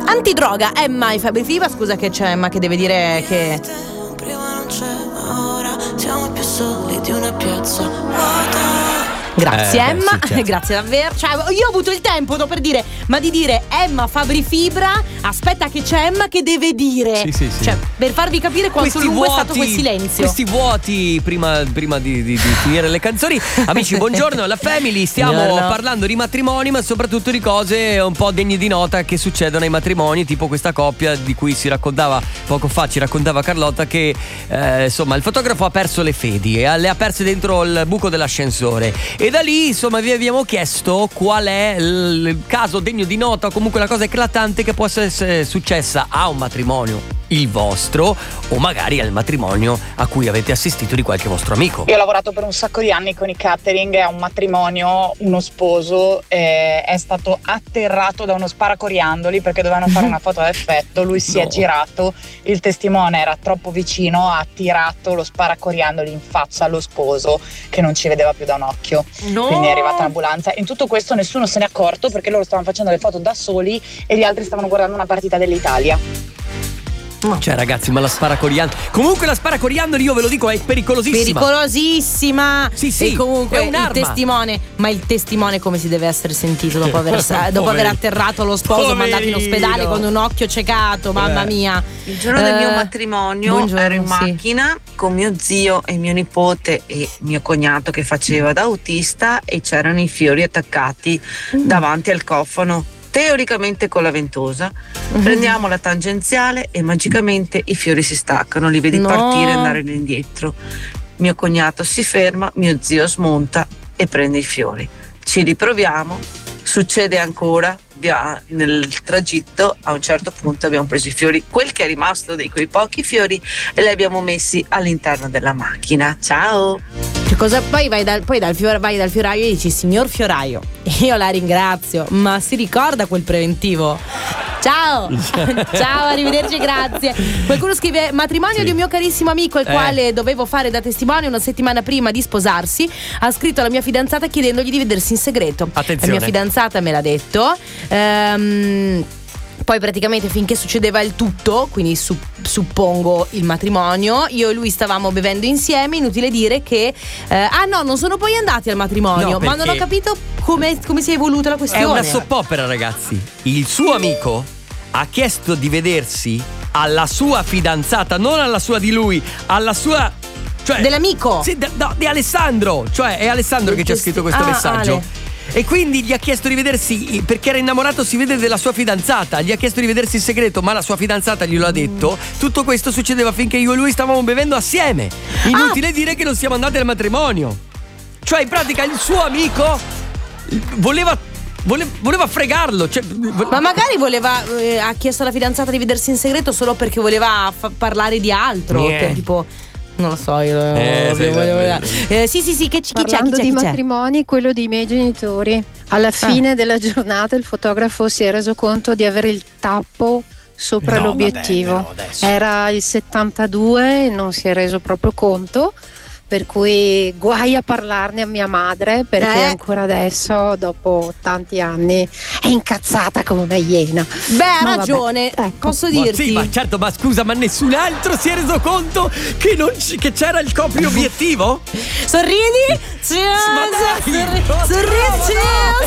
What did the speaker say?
Antidroga, Emma e Fabri Fibra. Scusa che c'è Emma che deve dire che prima non c'è, ora siamo più soli di una piazza vuota. Grazie Emma, sì, certo. Grazie davvero. Cioè, io ho avuto il tempo per dire, ma di dire Emma Fabri Fibra, aspetta che c'è Emma che deve dire. Sì. Cioè, per farvi capire quanto lungo è stato quel silenzio. Questi vuoti prima di finire le canzoni. Amici, buongiorno alla Family. Stiamo parlando di matrimoni, ma soprattutto di cose un po' degne di nota che succedono ai matrimoni, tipo questa coppia di cui si raccontava poco fa, ci raccontava Carlotta, che insomma il fotografo ha perso le fedi e le ha perse dentro il buco dell'ascensore. E da lì, insomma, vi abbiamo chiesto qual è il caso degno di nota o comunque la cosa eclatante che può essere successa a un matrimonio, il vostro, o magari al matrimonio a cui avete assistito di qualche vostro amico. Io ho lavorato per un sacco di anni con i catering e a un matrimonio uno sposo è stato atterrato da uno sparacoriandoli perché dovevano fare una foto ad effetto. Lui si è girato, il testimone era troppo vicino, ha tirato lo sparacoriandoli in faccia allo sposo che non ci vedeva più da un occhio. Quindi è arrivata l'ambulanza. In tutto questo nessuno se ne è accorto perché loro stavano facendo le foto da soli e gli altri stavano guardando una partita dell'Italia. Cioè ragazzi, ma la sparacoriandoli, comunque la sparacoriandoli, io ve lo dico, è pericolosissima. Sì. E comunque è un'arma. il testimone come si deve essere sentito dopo aver atterrato lo sposo, mandato in ospedale con un occhio ciecato, mamma mia. Il giorno del mio matrimonio ero in macchina con mio zio e mio nipote e mio cognato che faceva da autista e c'erano i fiori attaccati davanti al cofano, teoricamente con la ventosa. Prendiamo la tangenziale e magicamente i fiori si staccano, li vedi partire e andare indietro. Mio cognato si ferma, mio zio smonta e prende i fiori. Ci riproviamo, succede ancora. Nel tragitto a un certo punto abbiamo preso i fiori, quel che è rimasto di quei pochi fiori, e li abbiamo messi all'interno della macchina. Ciao. Poi vai dal fioraio e dici: signor fioraio, io la ringrazio, ma si ricorda quel preventivo? Ciao, arrivederci, grazie. Qualcuno scrive: matrimonio di un mio carissimo amico, il quale dovevo fare da testimone una settimana prima di sposarsi. Ha scritto alla mia fidanzata chiedendogli di vedersi in segreto. Attenzione. La mia fidanzata me l'ha detto. Poi praticamente finché succedeva il tutto, quindi suppongo il matrimonio, io e lui stavamo bevendo insieme. Inutile dire che non sono poi andati al matrimonio, ma non ho capito come si è evoluta la questione. È una soppopera, ragazzi. Il suo amico ha chiesto di vedersi alla sua fidanzata, non alla sua di lui, alla sua, cioè dell'amico. Sì, di Alessandro. Cioè è Alessandro che ci ha scritto questo messaggio. Ale. E quindi gli ha chiesto di vedersi perché era innamorato, si vede, della sua fidanzata. Gli ha chiesto di vedersi in segreto, ma la sua fidanzata glielo ha detto. Tutto questo succedeva finché io e lui stavamo bevendo assieme. Inutile dire che non siamo andati al matrimonio. Cioè in pratica il suo amico voleva fregarlo, cioè, ma magari ha chiesto alla fidanzata di vedersi in segreto solo perché voleva parlare di altro, che tipo, non lo so, io sì, che parlando di matrimoni, quello dei miei genitori, alla fine della giornata il fotografo si è reso conto di avere il tappo sopra l'obiettivo. Era il 72 e non si è reso proprio conto, per cui guai a parlarne a mia madre, perché ancora adesso, dopo tanti anni, è incazzata come una iena. Ha ragione, posso dirti? Sì, ma certo, ma scusa, ma nessun altro si è reso conto che c'era il copriobiettivo? Sorridi? Sorridi.